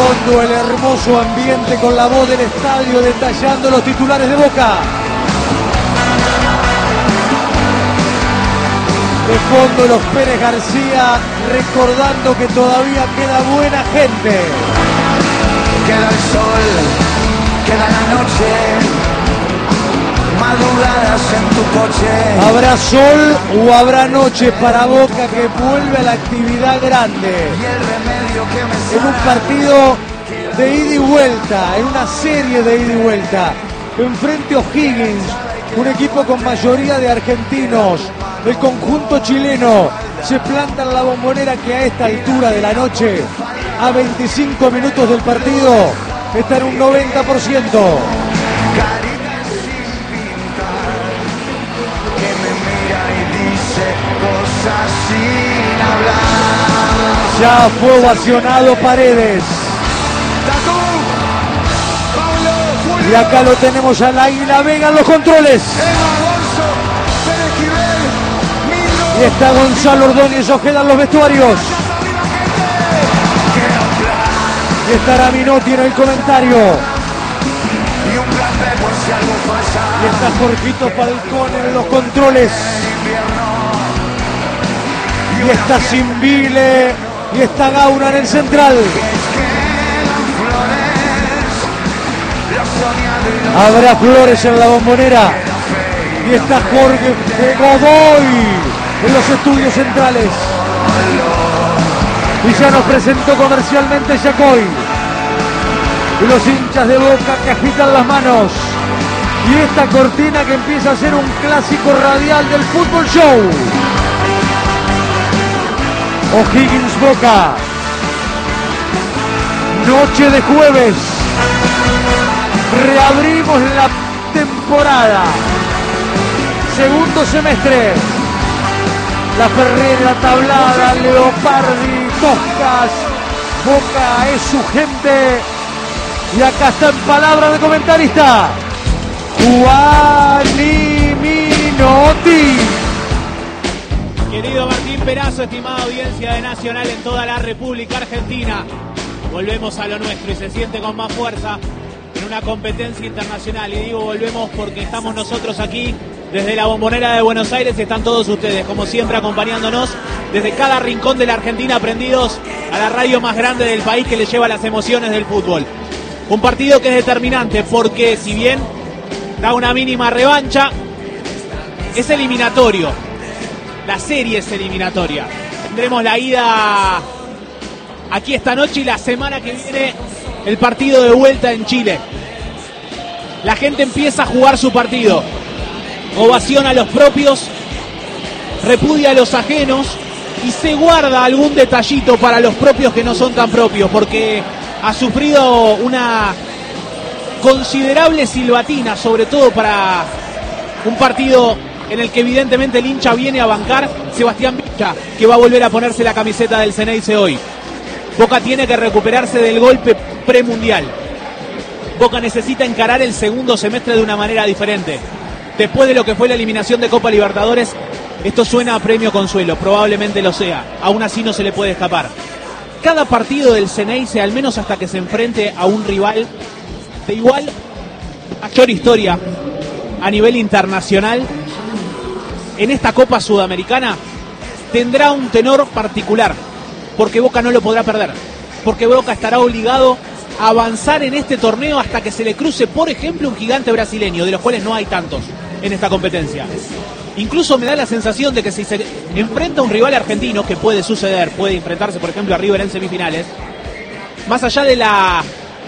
fondo el hermoso ambiente con la voz del estadio detallando los titulares de Boca. De fondo los Pérez García recordando que todavía queda buena gente. Queda el sol, queda la noche, madrugadas en tu coche. ¿Habrá sol o habrá noche para Boca que vuelve a la actividad grande? Y el remedio que me En un partido de ida y vuelta, en una serie de ida y vuelta. Enfrente O'Higgins, un equipo con mayoría de argentinos. El conjunto chileno se planta en la Bombonera que a esta altura de la noche, a 25 minutos del partido, está en un 90%. carita sin pintar, que me mira y dice cosas sin hablar. Ya fue ovacionado Paredes. Y acá lo tenemos al Águila Vega en los controles. Y está Gonzalo Ordóñez Ojeda en los vestuarios. Y estará Minotti en el comentario. Y está Jorgito Falcón en los controles. Y está Simbile. Y está Gauna en el central. Habrá flores en la Bombonera. Y está Jorge Godoy en los estudios centrales. Y ya nos presentó comercialmente Yacoy. Y los hinchas de Boca que agitan las manos. Y esta cortina que empieza a ser un clásico radial del Fútbol Show. O'Higgins Boca. Noche de jueves. Reabrimos la temporada. Segundo semestre. La Ferrera, Tablada, Leopardi, Toscas. Boca es su gente. Y acá está en palabra de comentarista Juani Minotti. Querido Martín Perazo, estimada audiencia de Nacional en toda la República Argentina, volvemos a lo nuestro y se siente con más fuerza en una competencia internacional. Y digo volvemos porque estamos nosotros aquí desde la Bombonera de Buenos Aires y están todos ustedes, como siempre, acompañándonos desde cada rincón de la Argentina, prendidos a la radio más grande del país que les lleva las emociones del fútbol. Un partido que es determinante porque si bien da una mínima revancha, es eliminatorio. La serie es eliminatoria. Tendremos la ida aquí esta noche y la semana que viene el partido de vuelta en Chile. La gente empieza a jugar su partido. Ovaciona a los propios, repudia a los ajenos y se guarda algún detallito para los propios que no son tan propios, porque ha sufrido una considerable silbatina, sobre todo para un partido en el que evidentemente el hincha viene a bancar. Sebastián Villa, que va a volver a ponerse la camiseta del Ceneice hoy. Boca tiene que recuperarse del golpe premundial. Boca necesita encarar el segundo semestre de una manera diferente. Después de lo que fue la eliminación de Copa Libertadores, esto suena a premio consuelo, probablemente lo sea. Aún así no se le puede escapar. Cada partido del Ceneice, al menos hasta que se enfrente a un rival de igual mayor historia a nivel internacional, en esta Copa Sudamericana tendrá un tenor particular, porque Boca no lo podrá perder, porque Boca estará obligado a avanzar en este torneo hasta que se le cruce, por ejemplo, un gigante brasileño, de los cuales no hay tantos en esta competencia. Incluso me da la sensación de que si se enfrenta a un rival argentino, que puede suceder, puede enfrentarse, por ejemplo, a River en semifinales, más allá de la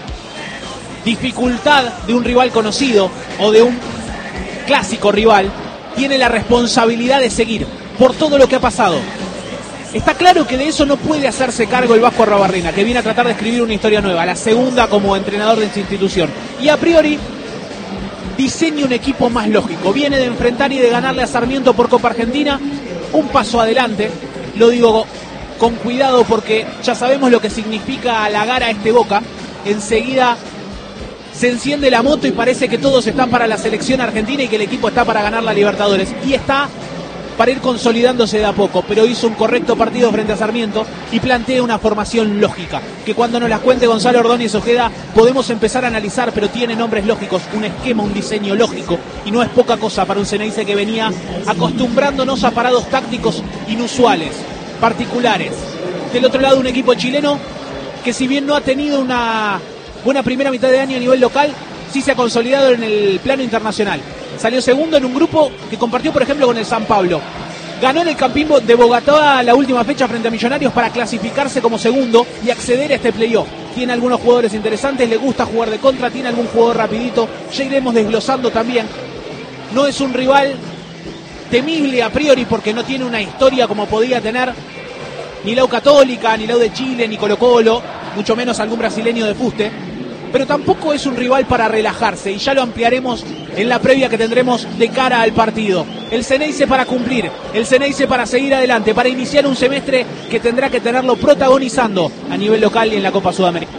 dificultad de un rival conocido o de un clásico rival, tiene la responsabilidad de seguir por todo lo que ha pasado. Está claro que de eso no puede hacerse cargo el Vasco Arruabarrena, que viene a tratar de escribir una historia nueva, la segunda como entrenador de esta institución. Y a priori diseña un equipo más lógico. Viene de enfrentar y de ganarle a Sarmiento por Copa Argentina. Un paso adelante. Lo digo con cuidado porque ya sabemos lo que significa halagar a este Boca. Enseguida se enciende la moto y parece que todos están para la selección argentina y que el equipo está para ganar la Libertadores. Y está para ir consolidándose de a poco, pero hizo un correcto partido frente a Sarmiento y plantea una formación lógica, que cuando nos las cuente Gonzalo Ordóñez Ojeda podemos empezar a analizar, pero tiene nombres lógicos, un esquema, un diseño lógico, y no es poca cosa para un Ceneice que venía acostumbrándonos a parados tácticos inusuales, particulares. Del otro lado, un equipo chileno que, si bien no ha tenido una buena primera mitad de año a nivel local, sí se ha consolidado en el plano internacional. Salió segundo en un grupo que compartió, por ejemplo, con el San Pablo. Ganó en el Campín de Bogotá la última fecha frente a Millonarios para clasificarse como segundo y acceder a este playoff. Tiene algunos jugadores interesantes, le gusta jugar de contra, tiene algún jugador rapidito, ya iremos desglosando también. No es un rival temible a priori porque no tiene una historia como podía tener ni la U Católica, ni la U de Chile, ni Colo Colo, mucho menos algún brasileño de fuste. Pero tampoco es un rival para relajarse, y ya lo ampliaremos en la previa que tendremos de cara al partido. El Ceneice para cumplir, el Ceneice para seguir adelante, para iniciar un semestre que tendrá que tenerlo protagonizando a nivel local y en la Copa Sudamericana.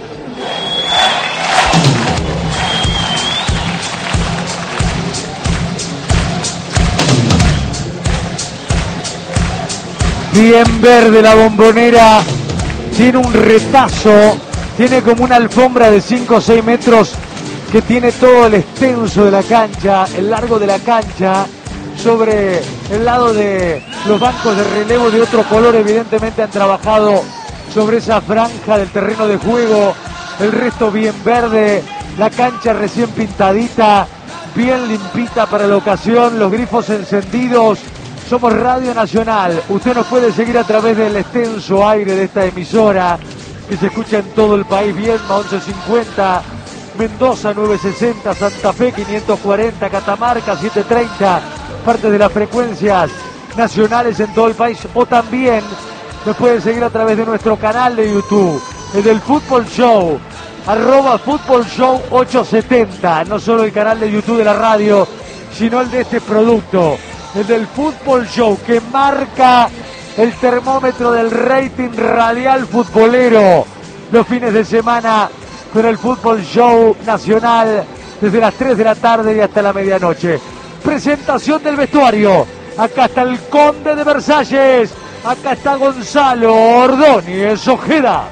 Bien verde la Bombonera, tiene un retazo, tiene como una alfombra de 5 o 6 metros que tiene todo el extenso de la cancha, el largo de la cancha, sobre el lado de los bancos de relevo de otro color. Evidentemente han trabajado sobre esa franja del terreno de juego, el resto bien verde, la cancha recién pintadita, bien limpita para la ocasión, los grifos encendidos. Somos Radio Nacional, usted nos puede seguir a través del extenso aire de esta emisora que se escucha en todo el país. Viedma 1150, Mendoza 960, Santa Fe 540, Catamarca 730, parte de las frecuencias nacionales en todo el país. O también nos puede seguir a través de nuestro canal de YouTube, el del Fútbol Show, @Fútbol Show 870, no solo el canal de YouTube de la radio, sino el de este producto, el del Fútbol Show, que marca el termómetro del rating radial futbolero los fines de semana con el Fútbol Show nacional desde las 3 de la tarde y hasta la medianoche. Presentación del vestuario. Acá está el Conde de Versalles. Acá está Gonzalo Ordóñez Ojeda.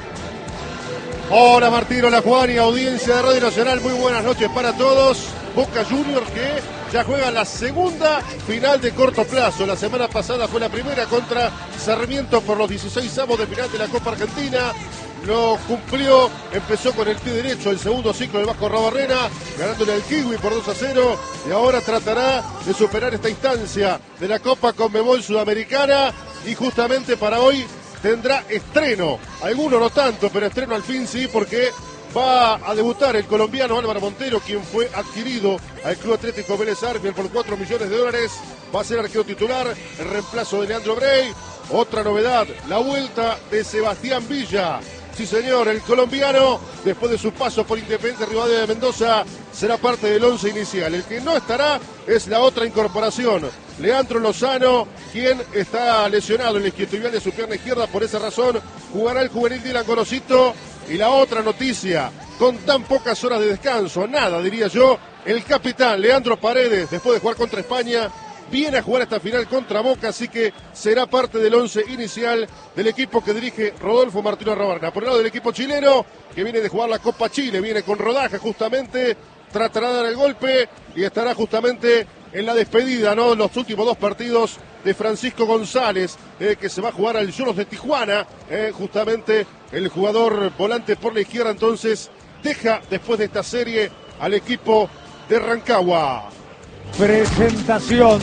Hola Martín, hola Juan y audiencia de Radio Nacional. Muy buenas noches para todos. Boca Juniors que ya juega la segunda final de corto plazo. La semana pasada fue la primera contra Sarmiento por los 16avos de final de la Copa Argentina. Lo cumplió, empezó con el pie derecho el segundo ciclo del Vasco Rabarrena, ganándole al Kiwi por 2-0, y ahora tratará de superar esta instancia de la Copa Conmebol Sudamericana, y justamente para hoy tendrá estreno. Algunos no tanto, pero estreno al fin sí, porque va a debutar el colombiano Álvaro Montero, quien fue adquirido al Club Atlético Vélez Sarsfield por $4 millones. Va a ser arquero titular en reemplazo de Leandro Brey. Otra novedad, la vuelta de Sebastián Villa. Sí señor, el colombiano, después de su paso por Independiente Rivadavia de Mendoza, será parte del 11 inicial. El que no estará es la otra incorporación, Leandro Lozano, quien está lesionado en el isquiotibial de su pierna izquierda. Por esa razón jugará el juvenil Dylan Gorosito. Y la otra noticia, con tan pocas horas de descanso, nada diría yo, el capitán Leandro Paredes, después de jugar contra España, viene a jugar esta final contra Boca, así que será parte del 11 inicial del equipo que dirige Rodolfo Martino Rabarna. Por el lado del equipo chileno, que viene de jugar la Copa Chile, viene con rodaje justamente, tratará de dar el golpe y estará justamente en la despedida, ¿no? Los últimos dos partidos de Francisco González, que se va a jugar al Lloros de Tijuana, justamente el jugador volante por la izquierda. Entonces deja después de esta serie al equipo de Rancagua. Presentación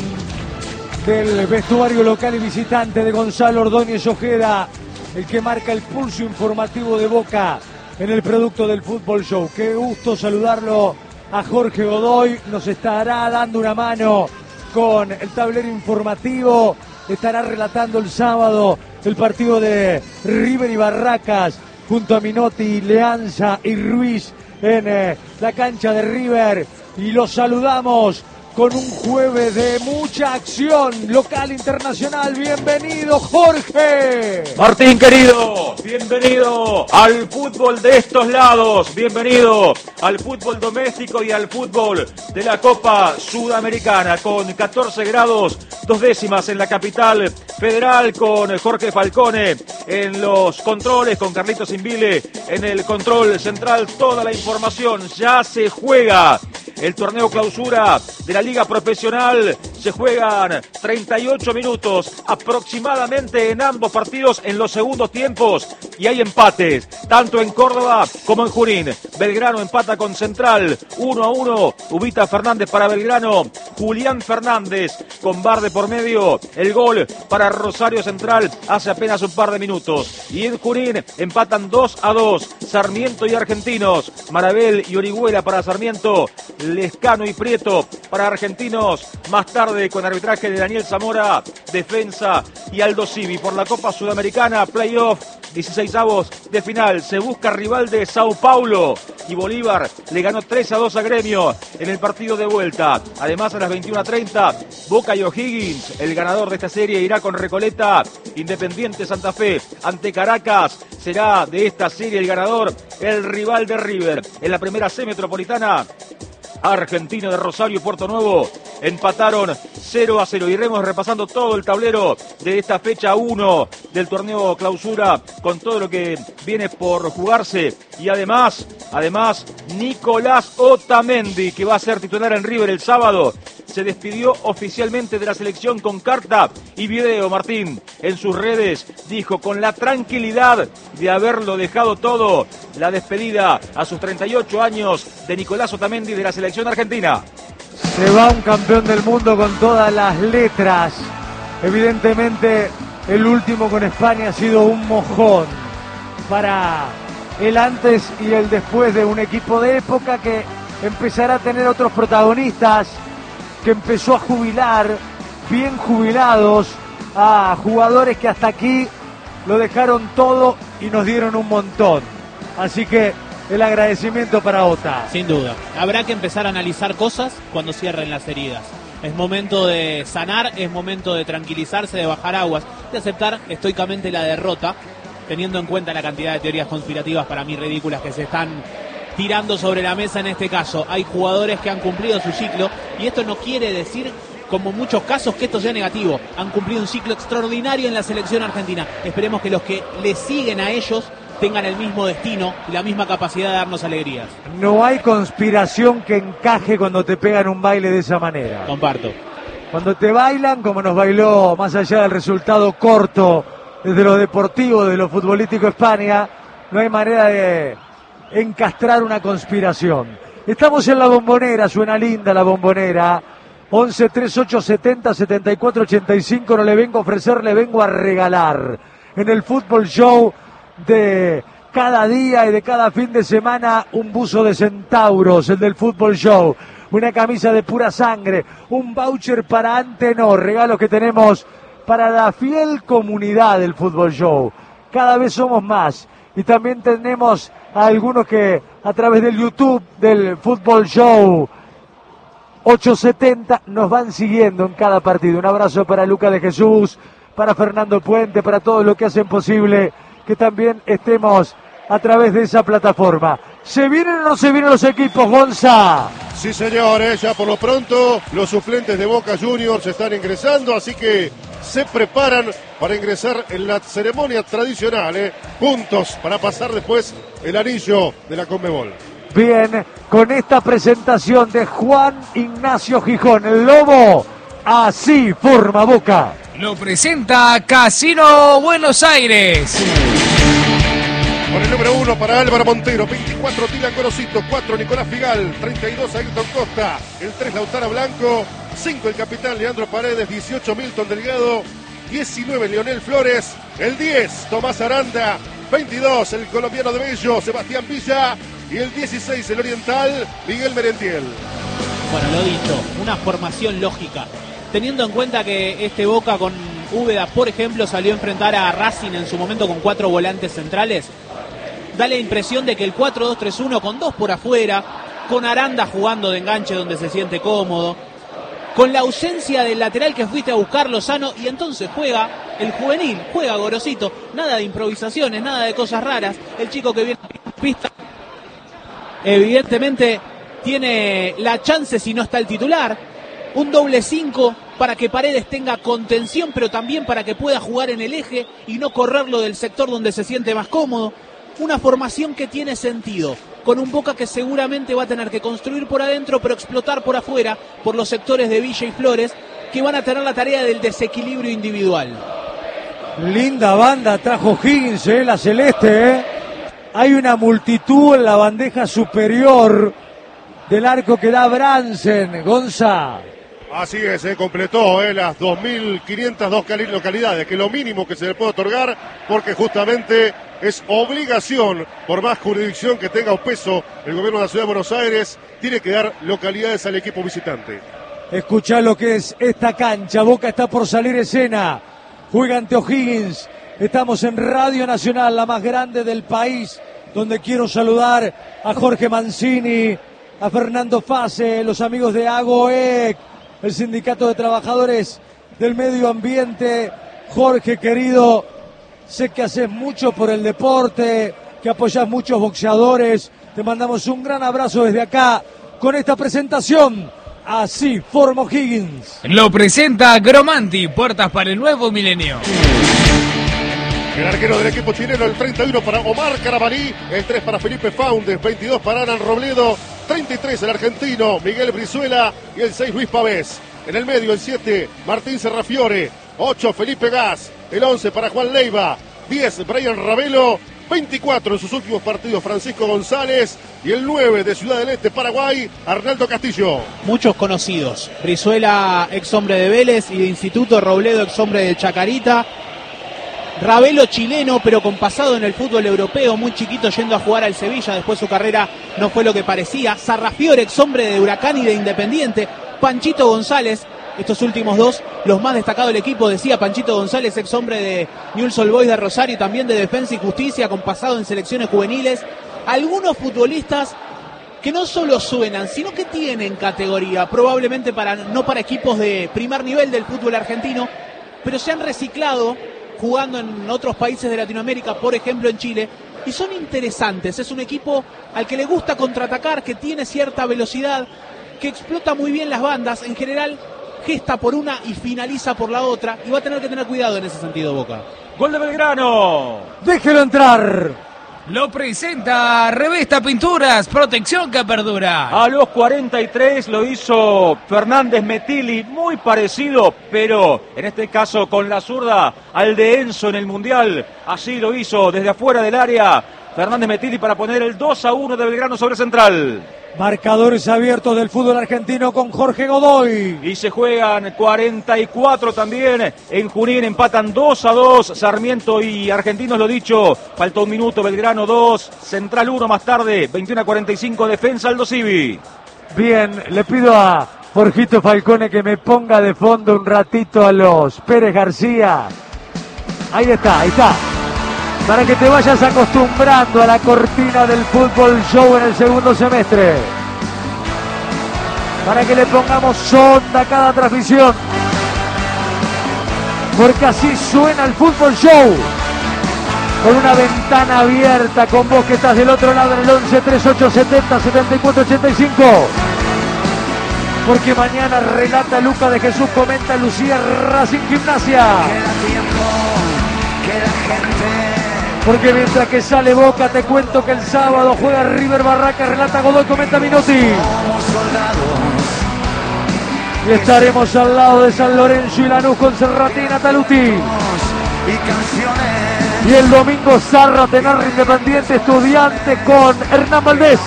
del vestuario local y visitante de Gonzalo Ordóñez Ojeda, el que marca el pulso informativo de Boca en el producto del Fútbol Show. Qué gusto saludarlo a Jorge Godoy, nos estará dando una mano con el tablero informativo, estará relatando el sábado el partido de River y Barracas junto a Minotti, Leanza y Ruiz en la cancha de River, y los saludamos con un jueves de mucha acción local, internacional. Bienvenido, Jorge. Martín, querido, bienvenido al fútbol de estos lados, bienvenido al fútbol doméstico y al fútbol de la Copa Sudamericana, con 14 grados, 2 décimas en la capital federal, con Jorge Falcone en los controles, con Carlitos Invile en el control central. Toda la información, ya se juega el torneo clausura de la Liga Profesional. Se juegan 38 minutos aproximadamente en ambos partidos en los segundos tiempos y hay empates, tanto en Córdoba como en Junín. Belgrano empata con Central 1-1, Ubita Fernández para Belgrano, Julián Fernández con VAR de por medio, el gol para Rosario Central hace apenas un par de minutos. Y en Junín empatan 2-2, Sarmiento y Argentinos, Marabel y Orihuela para Sarmiento, Lescano y Prieto para Argentinos. Más tarde, con arbitraje de Daniel Zamora, Defensa y Aldo Civi. Por la Copa Sudamericana, playoff, 16avos de final. Se busca rival de Sao Paulo y Bolívar le ganó 3-2 a Gremio en el partido de vuelta. Además, a las 21:30, Boca y O'Higgins. El ganador de esta serie irá con Recoleta. Independiente Santa Fe ante Caracas. Será de esta serie el ganador, el rival de River. En la primera C metropolitana, Argentino de Rosario y Puerto Nuevo empataron 0-0. Iremos repasando todo el tablero de esta fecha 1 del torneo clausura con todo lo que viene por jugarse. Y además, Nicolás Otamendi, que va a ser titular en River el sábado, se despidió oficialmente de la selección con carta y video. Martín, en sus redes, dijo con la tranquilidad de haberlo dejado todo, la despedida a sus 38 años de Nicolás Otamendi de la selección argentina. Se va un campeón del mundo con todas las letras. Evidentemente, el último con España ha sido un mojón para el antes y el después de un equipo de época que empezará a tener otros protagonistas, que empezó a jubilar, bien jubilados, a jugadores que hasta aquí lo dejaron todo y nos dieron un montón. Así que el agradecimiento para Ota. Sin duda. Habrá que empezar a analizar cosas cuando cierren las heridas. Es momento de sanar, es momento de tranquilizarse, de bajar aguas, de aceptar estoicamente la derrota, teniendo en cuenta la cantidad de teorías conspirativas para mí ridículas que se están tirando sobre la mesa en este caso. Hay jugadores que han cumplido su ciclo y esto no quiere decir, como en muchos casos, que esto sea negativo. Han cumplido un ciclo extraordinario en la selección argentina. Esperemos que los que le siguen a ellos tengan el mismo destino y la misma capacidad de darnos alegrías. No hay conspiración que encaje cuando te pegan un baile de esa manera. Comparto. Cuando te bailan, como nos bailó, más allá del resultado corto, desde lo deportivo, de lo futbolístico España, no hay manera de encastrar una conspiración. Estamos en la Bombonera, suena linda la Bombonera. 11 38 70 74 85. No le vengo a ofrecer, le vengo a regalar. En el Fútbol Show de cada día y de cada fin de semana, un buzo de Centauros, el del Fútbol Show, una camisa de pura sangre, un voucher para Antenor, regalos que tenemos para la fiel comunidad del Fútbol Show. Cada vez somos más y también tenemos a algunos que a través del YouTube del Fútbol Show 870 nos van siguiendo en cada partido. Un abrazo para Luca de Jesús, para Fernando Puente, para todos los que hacen posible que también estemos a través de esa plataforma. ¿Se vienen o no se vienen los equipos, Gonza? Sí, señores, ya por lo pronto los suplentes de Boca Juniors están ingresando, así que se preparan para ingresar en la ceremonia tradicional, juntos para pasar después el anillo de la Conmebol. Bien, con esta presentación de Juan Ignacio Gijón, el Lobo, así forma Boca. Lo presenta Casino Buenos Aires. Con el número 1 para Álvaro Montero, 24 Tila Corosito, 4 Nicolás Figal, 32 Ayrton Costa, el 3 Lautaro Blanco, 5 el capitán Leandro Paredes, 18 Milton Delgado, 19 Leonel Flores, el 10 Tomás Aranda, 22 el colombiano de Bello, Sebastián Villa, y el 16 el oriental Miguel Merentiel. Bueno, lo dicho, una formación lógica. Teniendo en cuenta que este Boca con Úbeda, por ejemplo, salió a enfrentar a Racing en su momento con 4 volantes centrales, da la impresión de que el 4-2-3-1 con 2 por afuera, con Aranda jugando de enganche donde se siente cómodo, con la ausencia del lateral que fuiste a buscar, Lozano, y entonces juega el juvenil, juega Gorosito, nada de improvisaciones, nada de cosas raras. El chico que viene a pista evidentemente tiene la chance si no está el titular. Un doble 5 para que Paredes tenga contención, pero también para que pueda jugar en el eje y no correrlo del sector donde se siente más cómodo. Una formación que tiene sentido, con un Boca que seguramente va a tener que construir por adentro, pero explotar por afuera, por los sectores de Villa y Flores, que van a tener la tarea del desequilibrio individual. Linda banda trajo Higgins, la celeste. Hay una multitud en la bandeja superior del arco que da Bransen, Gonza. Así es, completó las 2.502 localidades, que es lo mínimo que se le puede otorgar, porque justamente es obligación, por más jurisdicción que tenga o peso el gobierno de la Ciudad de Buenos Aires, tiene que dar localidades al equipo visitante. Escuchá lo que es esta cancha, Boca está por salir escena, juega ante O'Higgins, estamos en Radio Nacional, la más grande del país, donde quiero saludar a Jorge Mancini, a Fernando Fase, los amigos de AGOEC, el Sindicato de Trabajadores del Medio Ambiente. Jorge, querido, sé que haces mucho por el deporte, que apoyas muchos boxeadores. Te mandamos un gran abrazo desde acá con esta presentación. Así forma O'Higgins. Lo presenta Gromanti, puertas para el nuevo milenio. El arquero del equipo chileno, el 31 para Omar Carabalí, el 3 para Felipe Faundes, 22 para Alan Robledo, 33 el argentino Miguel Brizuela y el 6 Luis Pavés. En el medio el 7 Martín Serrafiore, 8 Felipe Gas, el 11 para Juan Leiva, 10 Brian Ravelo, 24 en sus últimos partidos Francisco González y el 9 de Ciudad del Este, Paraguay, Arnaldo Castillo. Muchos conocidos, Brizuela, ex hombre de Vélez y de Instituto, Robledo, ex hombre de Chacarita. Ravelo chileno, pero con pasado en el fútbol europeo, muy chiquito yendo a jugar al Sevilla, después su carrera no fue lo que parecía. Sarrafiore, ex hombre de Huracán y de Independiente. Panchito González, estos últimos dos, los más destacados del equipo, decía Panchito González, ex hombre de Newell's Old Boys de Rosario, también de Defensa y Justicia, con pasado en selecciones juveniles. Algunos futbolistas que no solo suenan, sino que tienen categoría, probablemente no para equipos de primer nivel del fútbol argentino, pero se han reciclado jugando en otros países de Latinoamérica, por ejemplo en Chile, y son interesantes. Es un equipo al que le gusta contraatacar, que tiene cierta velocidad, que explota muy bien las bandas, en general gesta por una y finaliza por la otra, y va a tener que tener cuidado en ese sentido Boca. Gol de Belgrano. Déjelo entrar. Lo presenta Revesta Pinturas, protección que perdura. A los 43 lo hizo Fernández Metilli, muy parecido, pero en este caso con la zurda al de Enzo en el Mundial. Así lo hizo desde afuera del área Fernández Metilli para poner el 2-1 de Belgrano sobre Central. Marcadores abiertos del fútbol argentino con Jorge Godoy. Y se juegan 44 también. En Junín empatan 2-2. Sarmiento y Argentinos, lo dicho. Faltó un minuto. Belgrano 2. Central 1 más tarde. 21-45. Defensa Aldo Civi. Bien, le pido a Jorgito Falcone que me ponga de fondo un ratito a los Pérez García. Ahí está, ahí está. Para que te vayas acostumbrando a la cortina del fútbol show en el segundo semestre. Para que le pongamos sonda a cada transmisión. Porque así suena el fútbol show. Con una ventana abierta, con vos que estás del otro lado en el 11 3870 7485. Porque mañana relata Luca de Jesús, comenta Lucía Racing Gimnasia. Queda tiempo, queda gente. Porque mientras que sale Boca, te cuento que el sábado juega River Barraca, relata Godoy, comenta Minotti. Somos soldados. Y estaremos al lado de San Lorenzo y Lanús con Serratina Taluti. Y canciones. Y el domingo Zarra, Tenarra, Independiente, Estudiante con Hernán Valdés.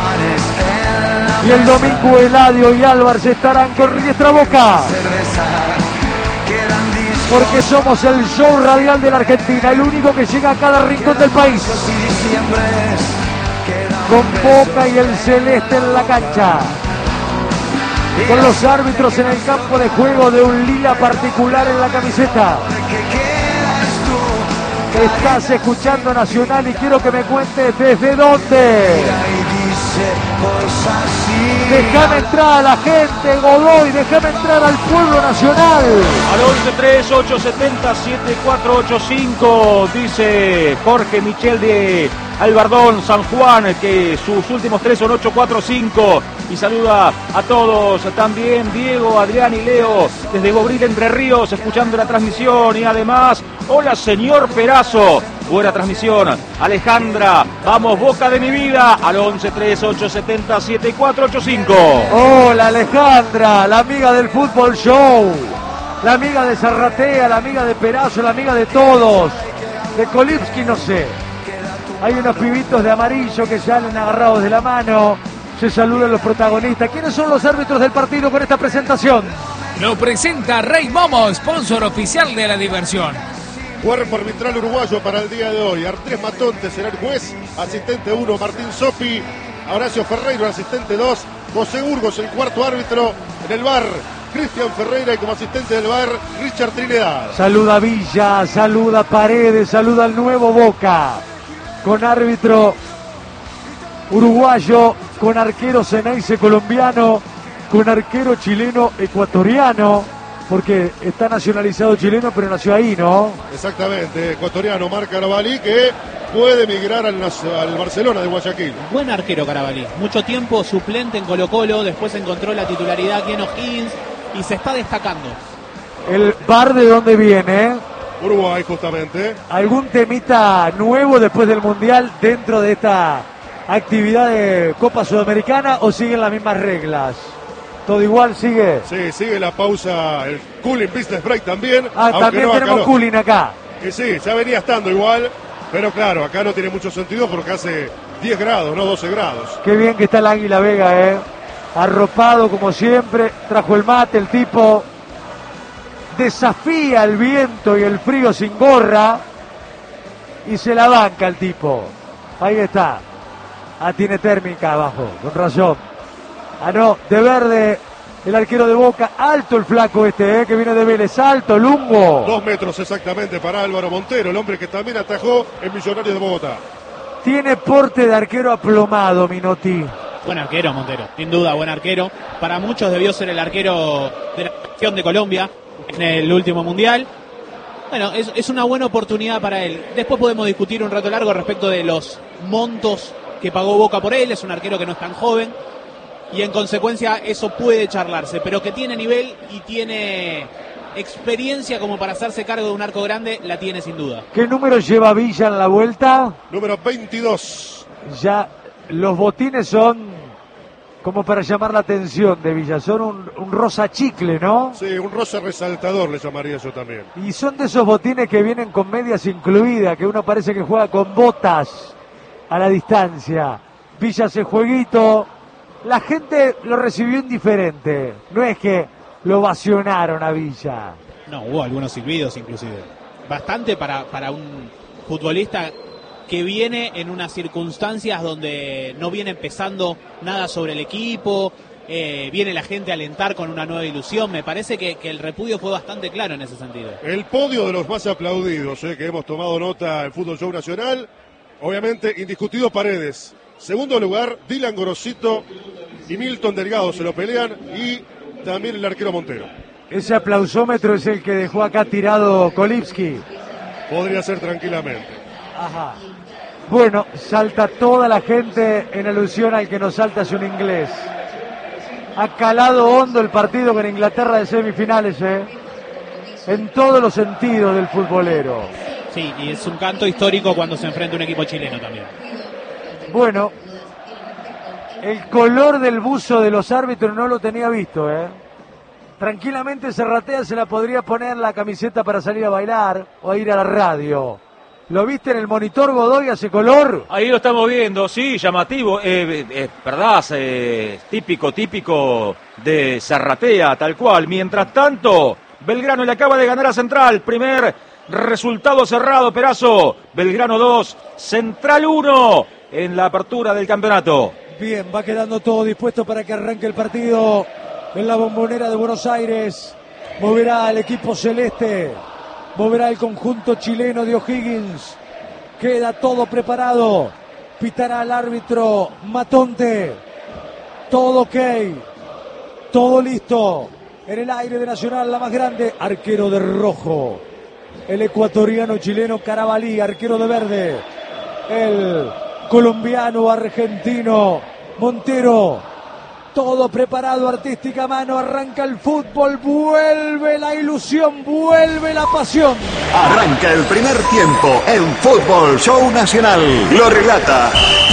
Y el domingo Eladio y Álvarez estarán con Riestra Boca. Porque somos el show radial de la Argentina, el único que llega a cada rincón del país. Con Boca y el celeste en la cancha. Con los árbitros en el campo de juego de un lila particular en la camiseta. Estás escuchando Nacional y quiero que me cuentes desde dónde. cosas así. Déjame entrar a la gente, Godoy, déjame entrar al pueblo nacional. Al 11-3-870-7485, dice Jorge Michel de Albardón, San Juan, que sus últimos 3 son 845, y saluda a todos, también Diego, Adrián y Leo, desde Bobril, Entre Ríos, escuchando la transmisión, y además, hola señor Perazo, buena transmisión. Alejandra, vamos Boca de mi vida, al 11-3-870-7485. Hola Alejandra, la amiga del Fútbol Show, la amiga de Zarratea, la amiga de Perazo, la amiga de todos, de Kolipski no sé. Hay unos pibitos de amarillo que salen agarrados de la mano, se saludan los protagonistas. ¿Quiénes son los árbitros del partido con esta presentación? Lo presenta Rey Momo, sponsor oficial de la diversión. Cuerpo arbitral uruguayo para el día de hoy. Artrés Matonte será el juez, asistente 1 Martín Sopi, Horacio Ferreiro, asistente 2, José Burgos, el cuarto árbitro en el VAR, Cristian Ferreira, y como asistente del VAR, Richard Trinidad. Saluda Villa, saluda Paredes, saluda al nuevo Boca, con árbitro uruguayo, con arquero Ceneice colombiano, con arquero chileno ecuatoriano, porque está nacionalizado chileno pero nació ahí, ¿no? Exactamente, ecuatoriano Marc Carabalí, que puede migrar al Barcelona de Guayaquil. Buen arquero Carabalí, mucho tiempo suplente en Colo-Colo, después encontró la titularidad aquí en O'Higgins y se está destacando. ¿El VAR de dónde viene? Uruguay, justamente. ¿Algún temita nuevo después del Mundial dentro de esta actividad de Copa Sudamericana o siguen las mismas reglas? ¿Todo igual sigue? Sí, sigue la pausa, el cooling business break también. También no tenemos cooling acá. Que sí, ya venía estando igual, pero claro, acá no tiene mucho sentido porque hace 10 grados, no 12 grados. Qué bien que está el Águila Vega, arropado como siempre, trajo el mate, el tipo desafía el viento y el frío sin gorra y se la banca el tipo. Ahí está. Tiene térmica abajo, con razón. No, de verde el arquero de Boca, alto el flaco este, que viene de Vélez, alto, lungo. 2 metros exactamente para Álvaro Montero, el hombre que también atajó en Millonarios de Bogotá. Tiene porte de arquero aplomado, Minotti. Buen arquero Montero, sin duda buen arquero. Para muchos debió ser el arquero de la selección de Colombia en el último mundial. Bueno, es una buena oportunidad para él. Después podemos discutir un rato largo respecto de los montos que pagó Boca por él. Es un arquero que no es tan joven y en consecuencia eso puede charlarse, pero que tiene nivel y tiene experiencia como para hacerse cargo de un arco grande, la tiene sin duda. ¿Qué número lleva Villa en la vuelta? Número 22. Ya los botines son como para llamar la atención de Villa, son un rosa chicle, ¿no? Sí, un rosa resaltador le llamaría yo también. Y son de esos botines que vienen con medias incluidas, que uno parece que juega con botas a la distancia. Villa hace jueguito, la gente lo recibió indiferente, no es que lo ovacionaron a Villa. No, hubo algunos silbidos inclusive. Bastante para un futbolista que viene en unas circunstancias donde no viene empezando nada sobre el equipo, viene la gente a alentar con una nueva ilusión. Me parece que el repudio fue bastante claro en ese sentido. El podio de los más aplaudidos, que hemos tomado nota en Fútbol Show Nacional, obviamente indiscutido Paredes. Segundo lugar, Dylan Gorosito y Milton Delgado se lo pelean, y también el arquero Montero. Ese aplausómetro es el que dejó acá tirado Kolipski. Podría ser tranquilamente. Ajá. Bueno, salta toda la gente en alusión al que nos salta es un inglés. Ha calado hondo el partido con Inglaterra de semifinales, en todos los sentidos del futbolero. Sí, y es un canto histórico cuando se enfrenta un equipo chileno también. Bueno, el color del buzo de los árbitros no lo tenía visto, Tranquilamente Zarratea se la podría poner la camiseta para salir a bailar o a ir a la radio. ¿Lo viste en el monitor, Godoy, ese color? Ahí lo estamos viendo, sí, llamativo, verdad, típico de Zarratea, tal cual. Mientras tanto, Belgrano le acaba de ganar a Central, primer resultado cerrado, Perazo. Belgrano 2, Central 1 en la apertura del campeonato. Bien, va quedando todo dispuesto para que arranque el partido en la Bombonera de Buenos Aires. Moverá al equipo celeste, moverá el conjunto chileno de O'Higgins. Queda todo preparado Pitará el árbitro Matonte. Todo ok. Todo listo. En el aire de Nacional, la más grande. Arquero de rojo. El ecuatoriano chileno Carabalí. Arquero de verde. El colombiano argentino Montero. Todo preparado, artística mano, arranca el fútbol, vuelve la ilusión, vuelve la pasión. Arranca el primer tiempo en Fútbol Show Nacional. Lo relata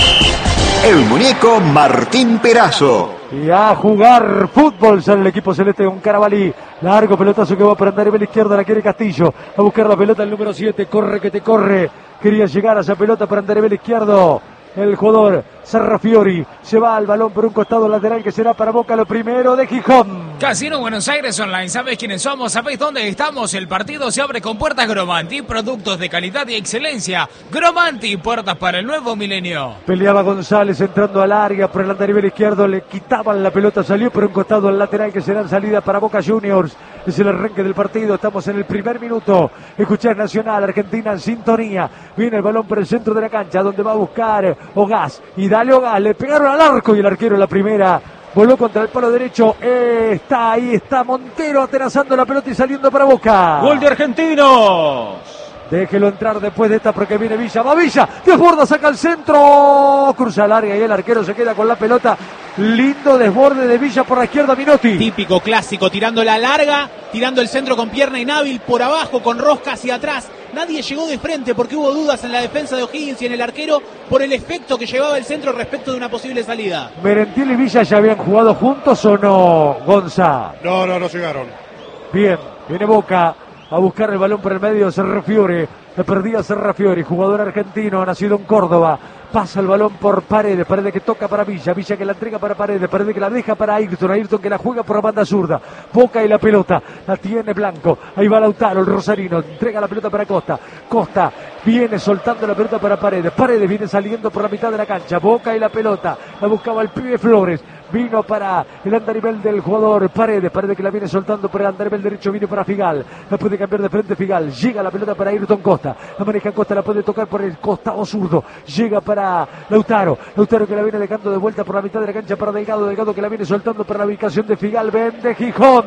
el muñeco Martín Perazo. Y a jugar fútbol sale el equipo celeste con Carabalí. Largo pelotazo que va para andar a la izquierda, la quiere Castillo. A buscar la pelota el número 7, corre que te corre. Quería llegar a esa pelota para andar a la izquierdo. El jugador Sarrafiori se va al balón por un costado lateral que será para Boca, lo primero de Gijón. Casino Buenos Aires Online, ¿sabes quiénes somos? ¿Sabéis dónde estamos? El partido se abre con puertas Gromanti, productos de calidad y excelencia. Gromanti, puertas para el nuevo milenio. Peleaba González entrando al área por el andarivel izquierdo, le quitaban la pelota, salió por un costado al lateral que será en salida para Boca Juniors. Es el arranque del partido, estamos en el primer minuto. Escuchar Nacional, Argentina en sintonía. Viene el balón por el centro de la cancha donde va a buscar Ogás. Y dale Ogás, le pegaron al arco y el arquero en la primera voló contra el palo derecho. Está ahí, está Montero atenazando la pelota y saliendo para Boca. Gol de Argentinos. Déjelo entrar después de esta porque viene Villa. Va Villa, desborda, saca el centro. Cruza el área y el arquero se queda con la pelota. Lindo desborde de Villa por la izquierda, Minotti. Típico, clásico, tirando la larga, tirando el centro con pierna inhábil por abajo, con rosca hacia atrás. Nadie llegó de frente porque hubo dudas en la defensa de O'Higgins y en el arquero por el efecto que llevaba el centro respecto de una posible salida. ¿Merentiel y Villa ya habían jugado juntos o no, Gonza? No llegaron. Bien, viene Boca a buscar el balón por el medio, Serrafiore. Le perdía Serrafiore, jugador argentino, nacido en Córdoba. Pasa el balón por Paredes, Paredes que toca para Villa, Villa que la entrega para Paredes, Paredes que la deja para Ayrton que la juega por la banda zurda. Boca y la pelota, la tiene Blanco. Ahí va Lautaro, el rosarino, entrega la pelota para Costa. Costa viene soltando la pelota para Paredes. Paredes viene saliendo por la mitad de la cancha. Boca y la pelota, la buscaba el pibe Flores. Vino para el andarivel del jugador Paredes que la viene soltando por el andarivel derecho, viene para Figal, la puede cambiar de frente Figal, llega la pelota para Ayrton Costa, la maneja Costa, la puede tocar por el costado zurdo, llega para Lautaro que la viene dejando de vuelta por la mitad de la cancha para Delgado que la viene soltando para la ubicación de Figal, vende Gijón.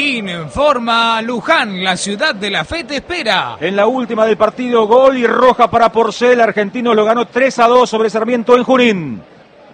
Informa Luján, la ciudad de la fe te espera. En la última del partido, gol y roja para Porcel. Argentino lo ganó 3-2 sobre Sarmiento en Junín.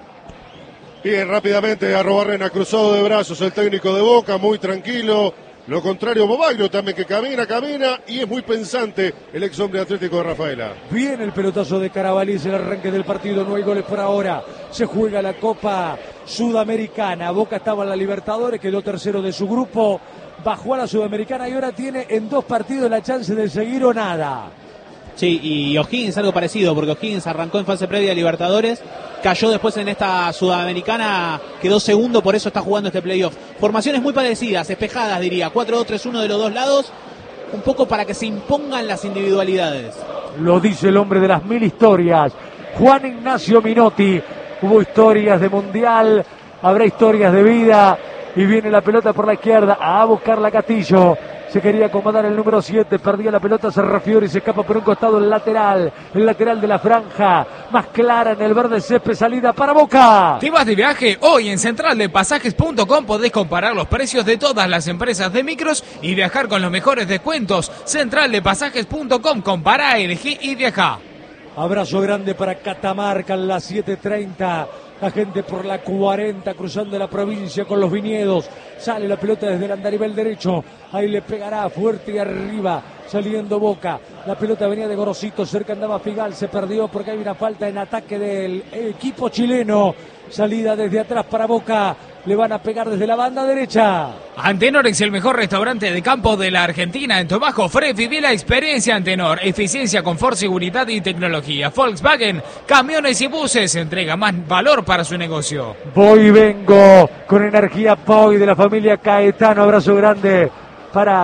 Bien, rápidamente Arrobarrena, cruzado de brazos el técnico de Boca, muy tranquilo. Lo contrario, Bobailo también que camina y es muy pensante el ex hombre atlético de Rafaela. Viene el pelotazo de Carabalí, el arranque del partido, no hay goles por ahora. Se juega la Copa Sudamericana. Boca estaba en la Libertadores, quedó tercero de su grupo, bajó a la Sudamericana y ahora tiene en 2 partidos la chance de seguir o nada. Sí, y O'Higgins algo parecido, porque O'Higgins arrancó en fase previa de Libertadores, cayó después en esta Sudamericana, quedó segundo, por eso está jugando este playoff. Formaciones muy parecidas, espejadas diría, 4-2-3-1 de los dos lados, un poco para que se impongan las individualidades. Lo dice el hombre de las 1000 historias, Juan Ignacio Minotti. Hubo historias de mundial, habrá historias de vida, y viene la pelota por la izquierda a buscarla Castillo. Se quería acomodar el número 7, perdía la pelota Serrafiori y se escapa por un costado el lateral de la franja, más clara en el verde césped, salida para Boca. ¿Te vas de viaje? Hoy en centraldepasajes.com podés comparar los precios de todas las empresas de micros y viajar con los mejores descuentos. Centraldepasajes.com, compará, elegí y viajá. Abrazo grande para Catamarca en las 7:30. La gente por la 40 cruzando la provincia con los viñedos. Sale la pelota desde el andarivel derecho. Ahí le pegará fuerte y arriba. Saliendo Boca. La pelota venía de Gorosito. Cerca andaba Figal. Se perdió porque hay una falta en ataque del equipo chileno. Salida desde atrás para Boca. Le van a pegar desde la banda derecha. Antenor es el mejor restaurante de campo de la Argentina. En Tobajo Fre, viví la experiencia Antenor. Eficiencia, confort, seguridad y tecnología. Volkswagen, camiones y buses. Entrega más valor para su negocio. Voy y vengo con energía Poi de la familia Caetano. Abrazo grande para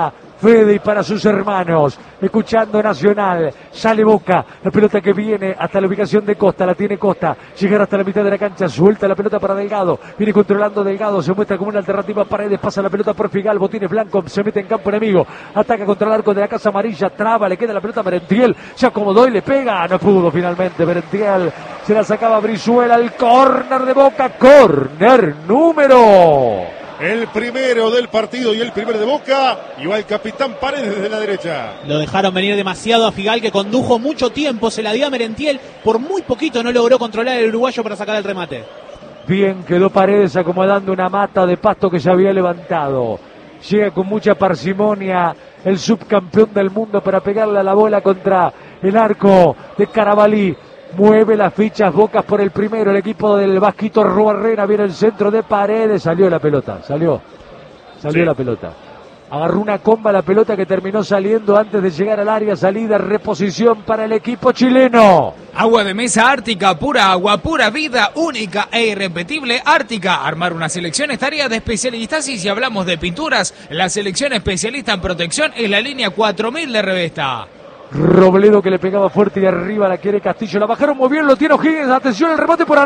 Fede y para sus hermanos, escuchando Nacional, sale Boca, la pelota que viene hasta la ubicación de Costa, la tiene Costa, llegar hasta la mitad de la cancha, suelta la pelota para Delgado, viene controlando Delgado, se muestra como una alternativa a Paredes, pasa la pelota por Figal, Botines Blanco, se mete en campo enemigo, ataca contra el arco de la Casa Amarilla, traba, le queda la pelota a Merentiel, se acomodó y le pega, no pudo finalmente Merentiel, se la sacaba Brizuela, el córner de Boca, córner número... El primero del partido y el primero de Boca. Y va el capitán Paredes desde la derecha. Lo dejaron venir demasiado a Figal, que condujo mucho tiempo, se la dio a Merentiel. Por muy poquito no logró controlar el uruguayo para sacar el remate. Bien, quedó Paredes acomodando una mata de pasto que se había levantado. Llega con mucha parsimonia el subcampeón del mundo para pegarle a la bola contra el arco de Carabalí. Mueve las fichas Bocas por el primero, el equipo del Vasquito Ruarrena, viene el centro de Paredes, salió la pelota, salió sí. La pelota. Agarró una comba la pelota que terminó saliendo antes de llegar al área, salida, reposición para el equipo chileno. Agua de mesa Ártica, pura agua, pura vida, única e irrepetible Ártica. Armar una selección es tarea de especialistas y si hablamos de pinturas, la selección especialista en protección es la línea 4000 de Revesta. Robledo que le pegaba fuerte y arriba la quiere Castillo, la bajaron muy bien, lo tiene O'Higgins, atención el remate por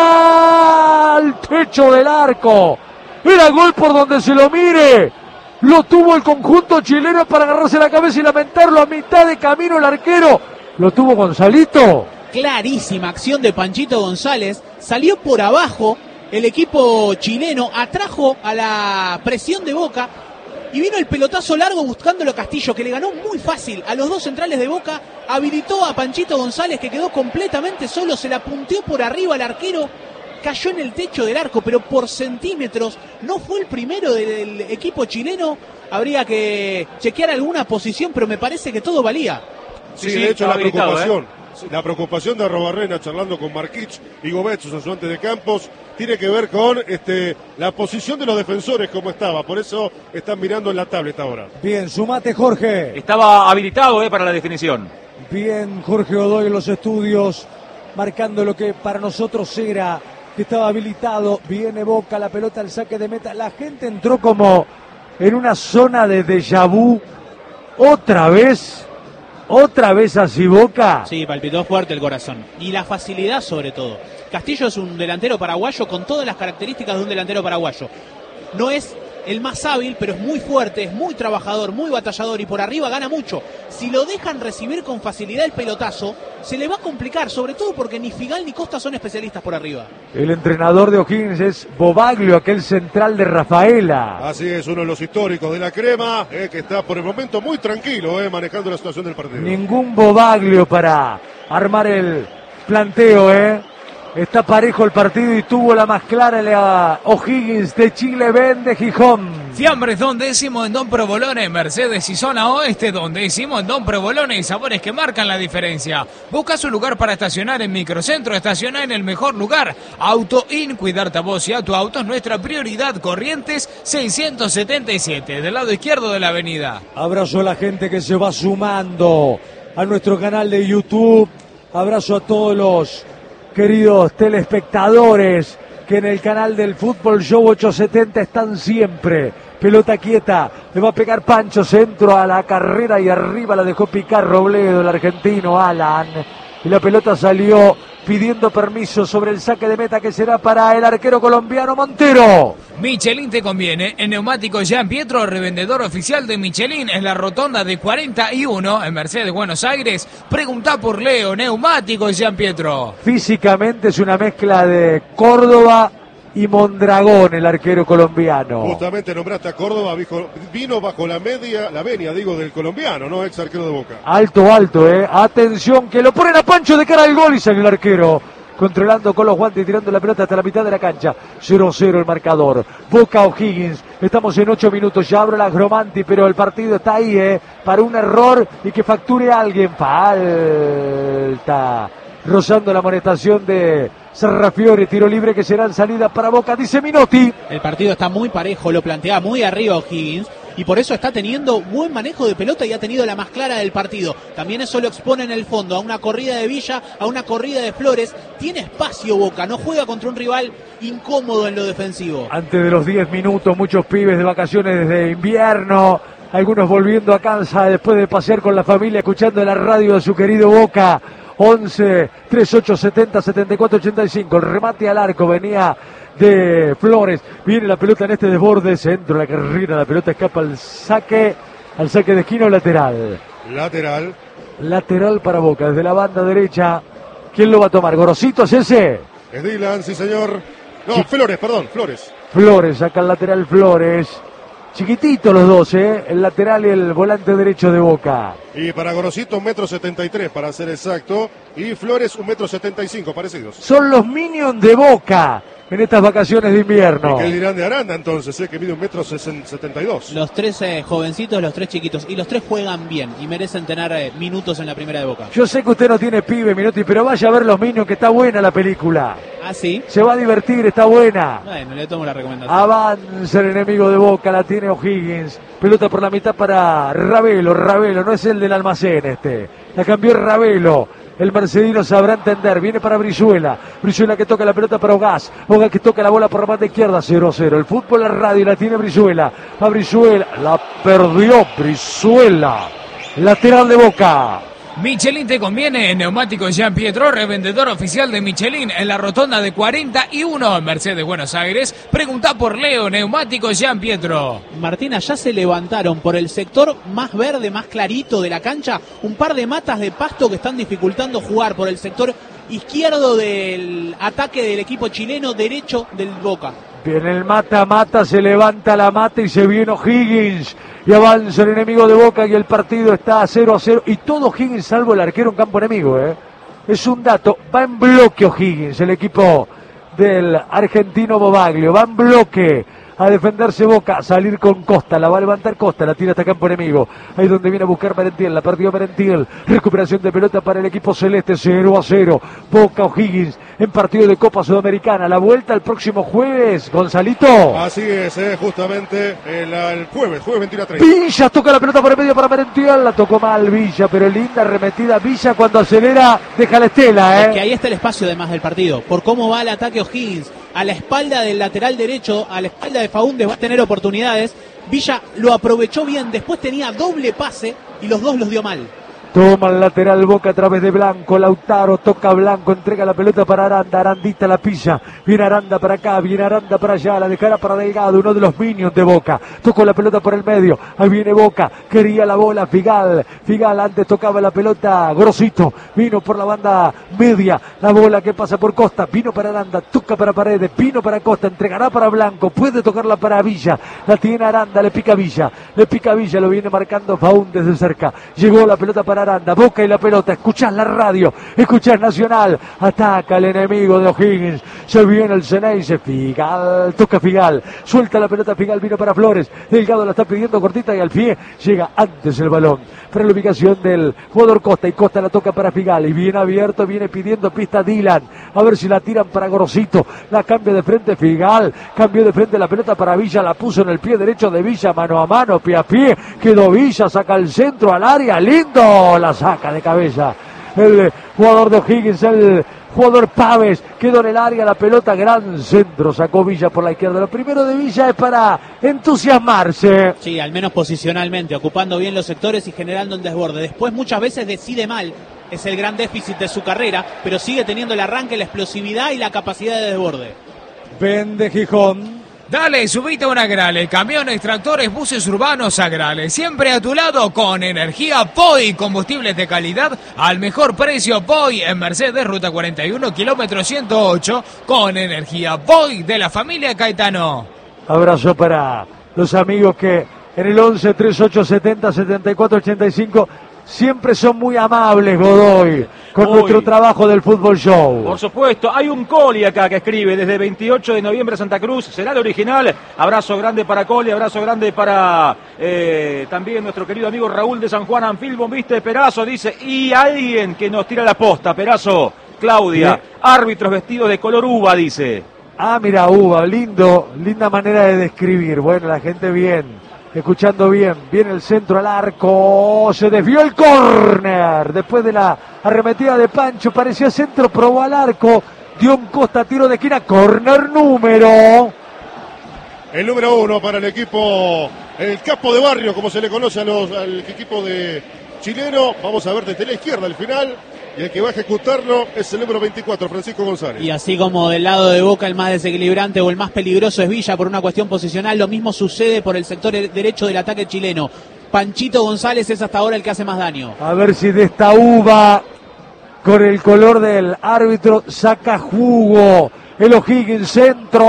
arriba, al techo del arco, era gol por donde se lo mire, lo tuvo el conjunto chileno para agarrarse la cabeza y lamentarlo a mitad de camino el arquero, lo tuvo Gonzalito. Clarísima acción de Panchito González, salió por abajo, el equipo chileno atrajo a la presión de Boca, y vino el pelotazo largo buscándolo Castillo, que le ganó muy fácil a los dos centrales de Boca, habilitó a Panchito González, que quedó completamente solo, se la punteó por arriba al arquero, cayó en el techo del arco, pero por centímetros, no fue el primero del equipo chileno, habría que chequear alguna posición, pero me parece que todo valía. Sí, de hecho la preocupación de Ruarrena charlando con Marquich y Gobet, sus ayudantes de campos, tiene que ver con la posición de los defensores, como estaba. Por eso están mirando en la tablet ahora. Bien, sumate, Jorge. Estaba habilitado para la definición. Bien, Jorge Godoy en los estudios, marcando lo que para nosotros era que estaba habilitado. Viene Boca, la pelota al saque de meta. La gente entró como en una zona de déjà vu. Otra vez así Boca. Sí, palpitó fuerte el corazón. Y la facilidad sobre todo. Castillo es un delantero paraguayo con todas las características de un delantero paraguayo. No es el más hábil, pero es muy fuerte, es muy trabajador, muy batallador y por arriba gana mucho. Si lo dejan recibir con facilidad el pelotazo, se le va a complicar, sobre todo porque ni Figal ni Costa son especialistas por arriba. El entrenador de O'Higgins es Bobaglio, aquel central de Rafaela. Así es, uno de los históricos de la crema, que está por el momento muy tranquilo manejando la situación del partido. Ningún Bobaglio para armar el planteo, Está parejo el partido y tuvo la más clara la O'Higgins de Chile, Ben de Gijón. Fiambres Don Décimo en Don Provolone, Mercedes y Zona Oeste Don Décimo en Don Provolone y sabores que marcan la diferencia. Busca su lugar para estacionar en Microcentro, estaciona en el mejor lugar. Auto In, cuidarte a vos y a tu auto es nuestra prioridad. Corrientes 677, del lado izquierdo de la avenida. Abrazo a la gente que se va sumando a nuestro canal de YouTube. Abrazo a todos los queridos telespectadores que en el canal del Fútbol Show 870 están siempre. Pelota quieta, le va a pegar Pancho, centro a la carrera y arriba la dejó picar Robledo, el argentino Alan. Y la pelota salió pidiendo permiso sobre el saque de meta que será para el arquero colombiano Montero. Michelin te conviene. En Neumáticos Jean Pietro, revendedor oficial de Michelin en la rotonda de 41 en Mercedes, Buenos Aires. Preguntá por Leo, Neumáticos Jean Pietro. Físicamente es una mezcla de Córdoba y Mondragón, el arquero colombiano. Justamente nombraste a Córdoba, vino bajo la venia del colombiano, ¿no? Ex arquero de Boca. Alto, atención, que lo ponen a Pancho de cara al gol y sale el arquero. Controlando con los guantes y tirando la pelota hasta la mitad de la cancha. 0-0 el marcador. Boca O'Higgins. Estamos en 8 minutos. Ya abre la Gromanti, pero el partido está ahí, para un error y que facture alguien. Falta. Rozando la amonestación de Sarrafiore, tiro libre que será en salida para Boca, dice Minotti. El partido está muy parejo, lo plantea muy arriba O'Higgins y por eso está teniendo buen manejo de pelota y ha tenido la más clara del partido. También eso lo expone en el fondo, a una corrida de Villa, a una corrida de Flores. Tiene espacio Boca, no juega contra un rival incómodo en lo defensivo. Antes de los 10 minutos, muchos pibes de vacaciones de invierno algunos volviendo a casa después de pasear con la familia, escuchando la radio de su querido Boca. 11 38 70 74 85. El remate al arco venía de Flores. Viene la pelota en este desborde, centro, la carrera, la pelota escapa al saque de esquina o lateral. Lateral para Boca, desde la banda derecha. ¿Quién lo va a tomar? ¿Gorosito es ese? Es Dylan, sí señor. No, Sí. Flores. Flores, saca el lateral Flores. Chiquititos los dos, el lateral y el volante derecho de Boca. Y para Gorosito 1,73 m para ser exacto. Y Flores 1,75 m, parecidos. Son los Minions de Boca en estas vacaciones de invierno. ¿Y qué dirán de Aranda entonces? Que mide 1,72 m. Los tres jovencitos, los tres chiquitos. Y los tres juegan bien y merecen tener minutos en la primera de Boca. Yo sé que usted no tiene pibe, Minotti, pero vaya a ver los Minions, que está buena la película. ¿Ah, sí? Se va a divertir, está buena. Bueno, le tomo la recomendación. Avanza el enemigo de Boca, la tiene O'Higgins. Pelota por la mitad para Ravelo, no es el del almacén este. La cambió Ravelo. El mercedino sabrá entender, viene para Brizuela que toca la pelota para Ogaz que toca la bola por la banda izquierda, 0-0. El fútbol, la radio, la tiene Brizuela. A Brizuela, la perdió Brizuela. Lateral de Boca. Michelin te conviene, Neumáticos Jean Pietro, revendedor oficial de Michelin en la rotonda de 41 en Mercedes, Buenos Aires. Pregunta por Leo, Neumáticos Jean Pietro. Martina, ya se levantaron por el sector más verde, más clarito de la cancha, un par de matas de pasto que están dificultando jugar por el sector izquierdo del ataque del equipo chileno, derecho del Boca. Viene el mata-mata, se levanta la mata y se viene O'Higgins. Y avanza el enemigo de Boca y el partido está 0-0. Y todo O'Higgins salvo el arquero en campo enemigo. Es un dato. Va en bloque O'Higgins, el equipo del argentino Bobaglio. Va en bloque a defenderse Boca, a salir con Costa, la va a levantar Costa, la tira hasta campo enemigo. Ahí donde viene a buscar Merentiel, la perdió Merentiel. Recuperación de pelota para el equipo celeste, 0-0. Boca O'Higgins en partido de Copa Sudamericana. La vuelta el próximo jueves, Gonzalito. Así es, justamente el jueves 21 a 30. Villa toca la pelota por el medio para Merentiel, la tocó mal Villa, pero linda arremetida Villa cuando acelera, deja la estela. Es que ahí está el espacio además del partido, por cómo va el ataque O'Higgins, a la espalda del lateral derecho, a la espalda de Faúndez va a tener oportunidades. Villa lo aprovechó bien, después tenía doble pase y los dos los dio mal. Toma el lateral Boca a través de Blanco, Lautaro toca Blanco, entrega la pelota para Aranda, Arandita la pilla, viene Aranda para acá, viene Aranda para allá, la dejará para Delgado, uno de los minions de Boca, tocó la pelota por el medio, ahí viene Boca, quería la bola Figal antes tocaba la pelota, Grosito, vino por la banda media, la bola que pasa por Costa, vino para Aranda, toca para Paredes, vino para Costa, entregará para Blanco, puede tocarla para Villa, la tiene Aranda, le pica Villa, lo viene marcando Faúndez desde cerca, llegó la pelota para Aranda, Boca y la pelota, escuchás la radio, escuchás Nacional, ataca el enemigo de O'Higgins, se viene el Ceneice, Figal, toca Figal, suelta la pelota Figal, vino para Flores, Delgado la está pidiendo cortita y al pie, llega antes el balón, para la ubicación del jugador Costa, y Costa la toca para Figal, y bien abierto, viene pidiendo pista Dylan, a ver si la tiran para Grosito, la cambia de frente Figal, cambió de frente la pelota para Villa, la puso en el pie derecho de Villa, mano a mano, pie a pie, quedó Villa, saca el centro al área, lindo, la saca de cabeza el jugador de O'Higgins, el jugador Paves, quedó en el área, la pelota, gran centro, sacó Villa por la izquierda. Lo primero de Villa es para entusiasmarse. Sí, al menos posicionalmente, ocupando bien los sectores y generando el desborde. Después muchas veces decide mal, es el gran déficit de su carrera, pero sigue teniendo el arranque, la explosividad y la capacidad de desborde. Vende Gijón. Dale, subite a un Agrale, camiones, tractores, buses urbanos Agrale, siempre a tu lado con energía POI, combustibles de calidad al mejor precio POI en Mercedes, ruta 41, kilómetro 108, con energía POI de la familia Caetano. Abrazo para los amigos que en el 11 38 70 74 85 siempre son muy amables, Godoy, con nuestro trabajo del Fútbol Show. Por supuesto, hay un Coli acá que escribe desde 28 de noviembre Santa Cruz, será el original. Abrazo grande para Coli, abrazo grande para también nuestro querido amigo Raúl de San Juan Anfilbo, viste, Perazo, dice, y alguien que nos tira la posta, Perazo, Claudia, ¿sí? Árbitros vestidos de color uva, dice. Ah, mira, uva, linda manera de describir, bueno, la gente bien. Escuchando bien, viene el centro al arco, se desvió el córner, después de la arremetida de Pancho, parecía centro, probó al arco, dio un Costa, tiro de esquina, córner número el número 1 para el equipo, el capo de barrio, como se le conoce al equipo de chileno. Vamos a ver desde la izquierda el final. Y el que va a ejecutarlo es el número 24, Francisco González. Y así como del lado de Boca el más desequilibrante o el más peligroso es Villa por una cuestión posicional, lo mismo sucede por el sector derecho del ataque chileno. Panchito González es hasta ahora el que hace más daño. A ver si de esta uva, con el color del árbitro, saca jugo. El O'Higgins, centro.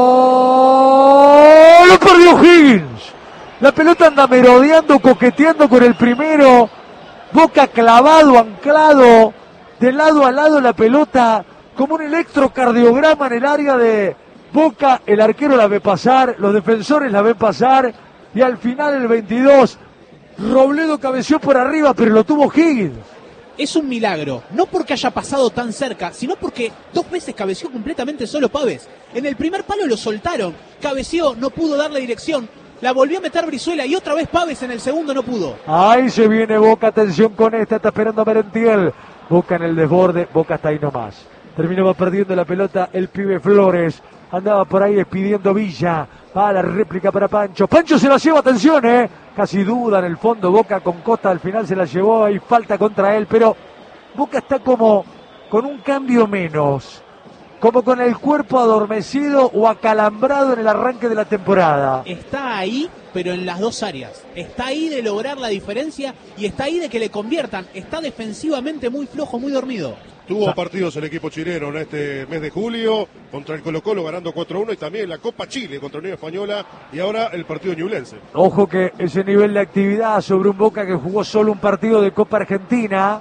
¡Lo perdió O'Higgins! La pelota anda merodeando, coqueteando con el primero. Boca clavado, anclado, de lado a lado la pelota, como un electrocardiograma en el área de Boca. El arquero la ve pasar, los defensores la ven pasar, y al final el 22, Robledo cabeció por arriba, pero lo tuvo Higgins. Es un milagro, no porque haya pasado tan cerca, sino porque 2 veces cabeció completamente solo Pávez. En el primer palo lo soltaron, cabeció, no pudo darle dirección. La volvió a meter Brizuela y otra vez Pávez en el segundo no pudo. Ahí se viene Boca, atención con esta, está esperando a Merentiel. Boca en el desborde, Boca está ahí nomás. Terminaba perdiendo la pelota el pibe Flores. Andaba por ahí despidiendo Villa. Va a la réplica para Pancho. Pancho se la lleva, atención, casi duda en el fondo. Boca con Costa al final se la llevó. Hay falta contra él, pero Boca está como con un cambio menos. Como con el cuerpo adormecido o acalambrado en el arranque de la temporada. Está ahí, pero en las 2 áreas. Está ahí de lograr la diferencia y está ahí de que le conviertan. Está defensivamente muy flojo, muy dormido. Tuvo partidos el equipo chileno en este mes de julio, contra el Colo-Colo ganando 4-1 y también la Copa Chile contra Unión Española y ahora el partido ñublense. Ojo que ese nivel de actividad sobre un Boca que jugó solo un partido de Copa Argentina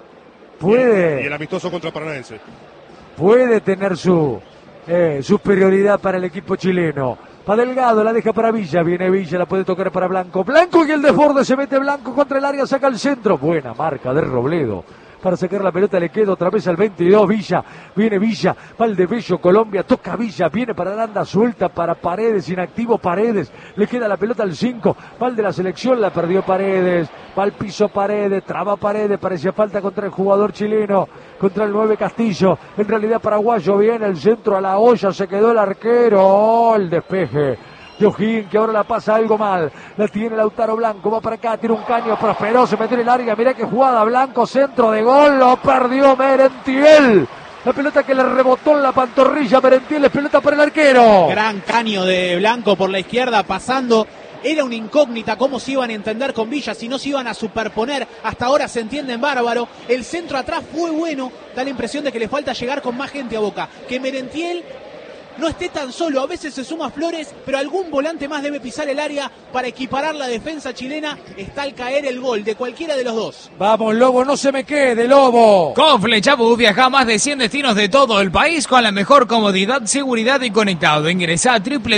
puede... Y el amistoso contra Paranaense. Puede tener su superioridad para el equipo chileno. Pa Delgado, la deja para Villa, viene Villa, la puede tocar para Blanco. Blanco y el desborde, se mete Blanco contra el área, saca el centro. Buena marca de Robledo. Para sacar la pelota le queda otra vez al 22, Villa, viene Villa, Valdebello, Colombia, toca Villa, viene para Aranda, suelta para Paredes, inactivo Paredes, le queda la pelota al 5, va el de la selección, la perdió Paredes, va al piso Paredes, traba Paredes, parecía falta contra el jugador chileno, contra el 9 Castillo, en realidad paraguayo, viene el centro a la olla, se quedó el arquero, el despeje de O'Higgins, que ahora la pasa algo mal, la tiene Lautaro Blanco, va para acá, tiene un caño, prosperó, se metió en el área, mirá qué jugada, Blanco, centro de gol, lo perdió Merentiel, la pelota que le rebotó en la pantorrilla, Merentiel, es pelota para el arquero. Gran caño de Blanco por la izquierda, pasando, era una incógnita cómo se iban a entender con Villa, si no se iban a superponer, hasta ahora se entienden bárbaro, el centro atrás fue bueno, da la impresión de que le falta llegar con más gente a Boca, que Merentiel no esté tan solo, a veces se suma Flores, pero algún volante más debe pisar el área para equiparar la defensa chilena. Está al caer el gol de cualquiera de los dos. Vamos, Lobo, no se me quede, Lobo. Con Flechabús viaja a más de 100 destinos de todo el país con la mejor comodidad, seguridad y conectado. Ingresa a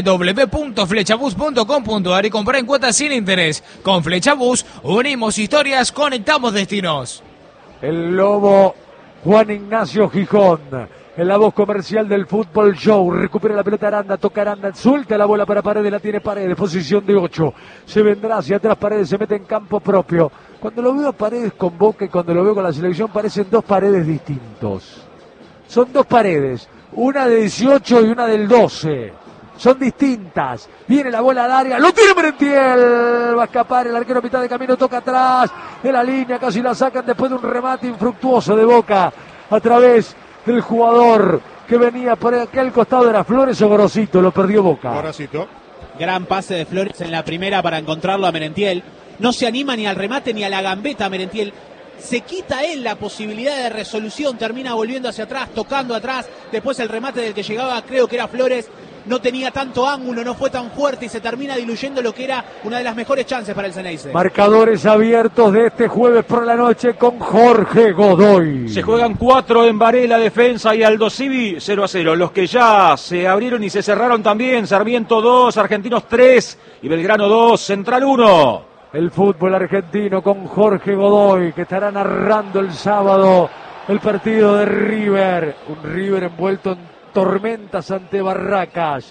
www.flechabus.com.ar y compra en cuotas sin interés. Con Flechabús unimos historias, conectamos destinos. El Lobo, Juan Ignacio Gijón. En la voz comercial del Fútbol Show, recupera la pelota Aranda, toca Aranda, suelta la bola para Paredes, la tiene Paredes, posición de 8, se vendrá hacia atrás Paredes, se mete en campo propio. Cuando lo veo a Paredes con Boca y cuando lo veo con la selección parecen 2 Paredes distintos. Son 2 Paredes, una de 18 y una del 12. Son distintas. Viene la bola al área, lo tiene Merentiel, va a escapar el arquero a mitad de camino, toca atrás de la línea, casi la sacan después de un remate infructuoso de Boca a través del jugador que venía por aquel costado, era Flores o Gorosito, lo perdió Boca. Gorosito. Gran pase de Flores en la primera para encontrarlo a Merentiel. No se anima ni al remate ni a la gambeta Merentiel. Se quita él la posibilidad de resolución, termina volviendo hacia atrás, tocando atrás. Después el remate del que llegaba, creo que era Flores, no tenía tanto ángulo, no fue tan fuerte y se termina diluyendo lo que era una de las mejores chances para el Ceneice. Marcadores abiertos de este jueves por la noche con Jorge Godoy. Se juegan 4 en Varela, Defensa y Aldo Civi, 0-0. Los que ya se abrieron y se cerraron también, Sarmiento 2, Argentinos 3 y Belgrano 2, Central 1. El fútbol argentino con Jorge Godoy, que estará narrando el sábado el partido de River. Un River envuelto en tormentas ante Barracas,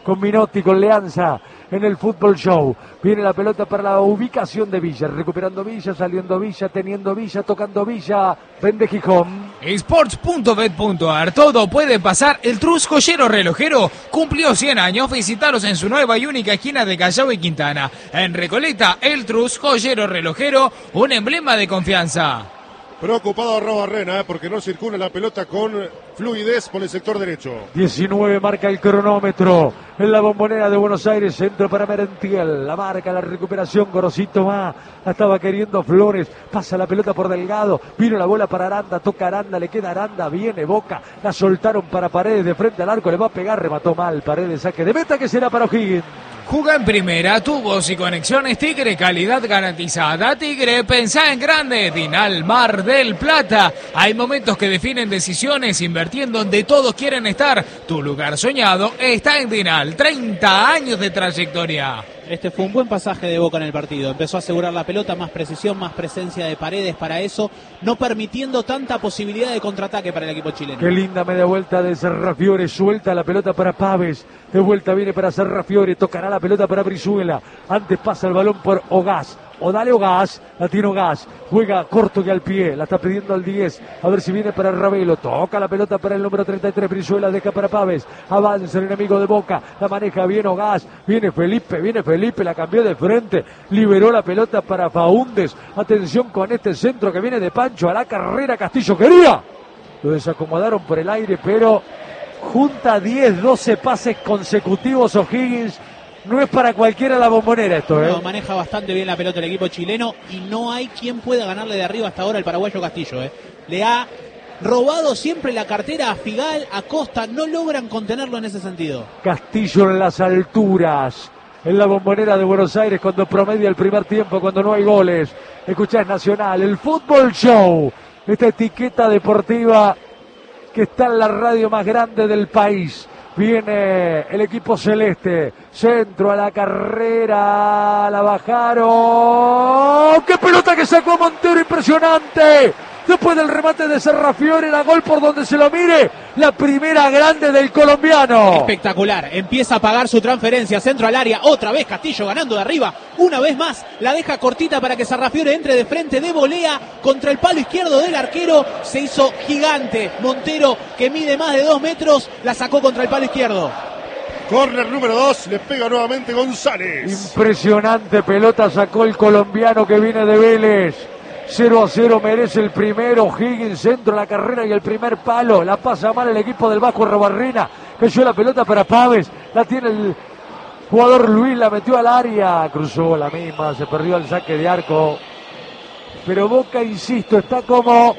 con Minotti, con Leanza en el Fútbol Show. Viene la pelota para la ubicación de Villa, recuperando Villa, saliendo Villa, teniendo Villa, tocando Villa, vende Gijón. Sports.bet.ar, todo puede pasar. El Trus Joyero Relojero cumplió 100 años. Visitalos en su nueva y única esquina de Callao y Quintana. En Recoleta, el Trus Joyero Relojero, un emblema de confianza. Preocupado Arrobarrena, porque no circula la pelota con fluidez por el sector derecho. 19 marca el cronómetro en la Bombonera de Buenos Aires, centro para Merentiel, la marca, la recuperación, Gorosito va, la estaba queriendo Flores, pasa la pelota por Delgado, vino la bola para Aranda, toca Aranda, le queda Aranda, viene Boca, la soltaron para Paredes de frente al arco, le va a pegar, remató mal, Paredes, saque de meta que será para O'Higgins. Juga en primera, tubos y conexiones Tigre, calidad garantizada. Tigre, pensá en grande. Dinal Mar del Plata. Hay momentos que definen decisiones, invirtiendo donde todos quieren estar. Tu lugar soñado está en Dinal. 30 años de trayectoria. Este fue un buen pasaje de Boca en el partido. Empezó a asegurar la pelota, más precisión, más presencia de Paredes para eso, no permitiendo tanta posibilidad de contraataque para el equipo chileno. Qué linda media vuelta de Serrafiore, suelta la pelota para Paves, de vuelta viene para Serrafiore, tocará la pelota para Brizuela, antes pasa el balón por Ogaz. O dale Ogaz, la tiene Ogaz, juega corto que al pie, la está pidiendo al 10, a ver si viene para Ravelo, toca la pelota para el número 33, Brizuela deja para Paves, avanza el enemigo de Boca, la maneja bien Ogaz, viene Felipe, la cambió de frente, liberó la pelota para Faúndez, atención con este centro que viene de Pancho, a la carrera Castillo, quería, lo desacomodaron por el aire, pero junta 10, 12 pases consecutivos O'Higgins. No es para cualquiera la Bombonera esto, ¿eh? No, maneja bastante bien la pelota el equipo chileno y no hay quien pueda ganarle de arriba hasta ahora el paraguayo Castillo, ¿eh? Le ha robado siempre la cartera a Figal, a Costa, no logran contenerlo en ese sentido. Castillo en las alturas, en la Bombonera de Buenos Aires, cuando promedia el primer tiempo, cuando no hay goles. Escuchás Nacional, el Fútbol Show, esta etiqueta deportiva que está en la radio más grande del país. Viene el equipo celeste, centro a la carrera, la bajaron. ¡Qué pelota que sacó Montero, impresionante! Después del remate de Serrafiore, la gol por donde se lo mire, la primera grande del colombiano. Espectacular, empieza a pagar su transferencia, centro al área, otra vez Castillo ganando de arriba, una vez más, la deja cortita para que Serrafiore entre de frente de volea contra el palo izquierdo del arquero, se hizo gigante, Montero que mide más de 2 metros, la sacó contra el palo izquierdo. Córner número 2, le pega nuevamente González. Impresionante pelota sacó el colombiano que viene de Vélez. 0-0 merece el primero, Higgins centro a la carrera y el primer palo, la pasa mal el equipo del Vasco Arrobarrena, cayó la pelota para Paves, la tiene el jugador Luis, la metió al área, cruzó la misma, se perdió el saque de arco, pero Boca, insisto, está como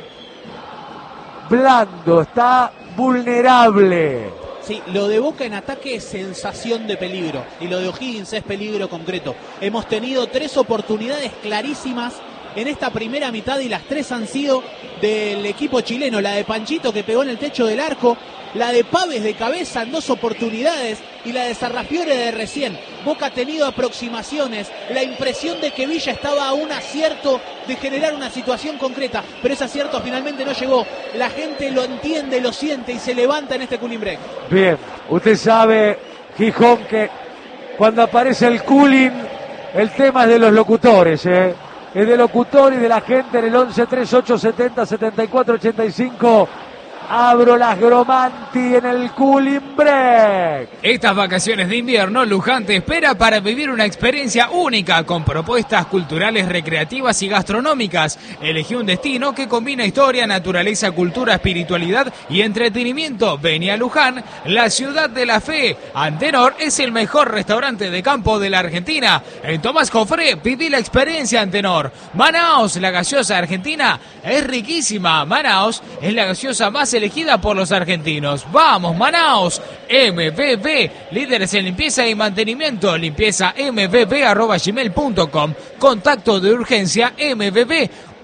blando, está vulnerable. Sí, lo de Boca en ataque es sensación de peligro y lo de O'Higgins es peligro concreto. Hemos tenido 3 oportunidades clarísimas en esta primera mitad y las 3 han sido del equipo chileno. La de Panchito que pegó en el techo del arco, la de Paves de cabeza en 2 oportunidades y la de Serrafiore de recién. Boca ha tenido aproximaciones, la impresión de que Villa estaba a un acierto de generar una situación concreta, pero ese acierto finalmente no llegó. La gente lo entiende, lo siente y se levanta en este cooling break. Bien, usted sabe, Gijón, que cuando aparece el cooling, el tema es de los locutores, ¿eh? Es de locutor y de la gente en el 11 38 70 74 85. Abro las Gromanti en el cooling break. Estas vacaciones de invierno, Luján te espera para vivir una experiencia única con propuestas culturales, recreativas y gastronómicas. Elegí un destino que combina historia, naturaleza, cultura, espiritualidad y entretenimiento. Vení a Luján, la ciudad de la fe. Antenor es el mejor restaurante de campo de la Argentina. En Tomás Jofré, viví la experiencia Antenor. Manaos, la gaseosa argentina, es riquísima. Manaos es la gaseosa más elegida por los argentinos. ¡Vamos, Manaos! MBB, líderes en limpieza y mantenimiento. Limpieza mbb@gmail.com. Contacto de urgencia MBB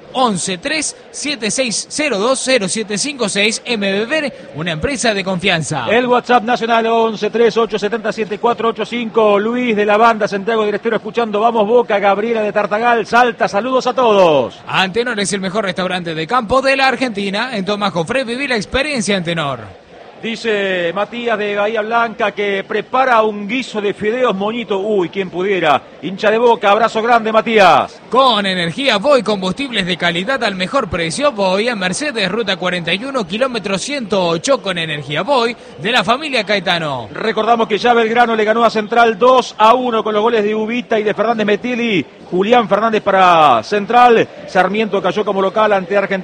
11-3-7602-0756. MBB, una empresa de confianza. El WhatsApp nacional 11-3870-7485. Luis de la banda Santiago del Estero escuchando Vamos Boca. Gabriela de Tartagal, Salta. Saludos a todos. Antenor es el mejor restaurante de campo de la Argentina. En Tomás Jofré viví la experiencia Antenor. Dice Matías de Bahía Blanca que prepara un guiso de fideos moñito. Uy, quien pudiera. Hincha de Boca, abrazo grande, Matías. Con energía Voy, combustibles de calidad al mejor precio. Voy a Mercedes, ruta 41, kilómetro 108 con energía Voy de la familia Caetano. Recordamos que ya Belgrano le ganó a Central 2-1 con los goles de Ubita y de Fernández Metelli. Julián Fernández para Central. Sarmiento cayó como local ante Argentina.